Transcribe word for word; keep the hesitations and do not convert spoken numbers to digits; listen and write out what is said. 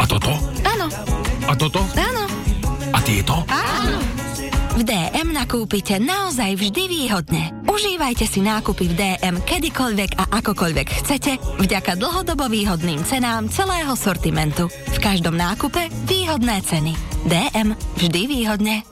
A toto? Áno. A toto? Áno. A tieto? Áno. V dé em nakúpite naozaj vždy výhodne. Užívajte si nákupy v dé em kedykoľvek a akokoľvek chcete vďaka dlhodobo výhodným cenám celého sortimentu. V každom nákupe výhodné ceny. dé em vždy výhodne.